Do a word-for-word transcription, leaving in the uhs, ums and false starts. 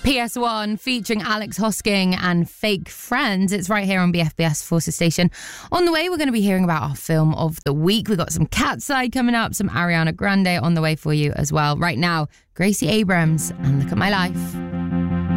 P S one featuring Alex Hosking and Fake Friends. It's right here on B F B S Forces Station. On the way, we're going to be hearing about our film of the week. We've got some Cat's Eye coming up, some Ariana Grande on the way for you as well. Right now, Gracie Abrams and Look at My Life.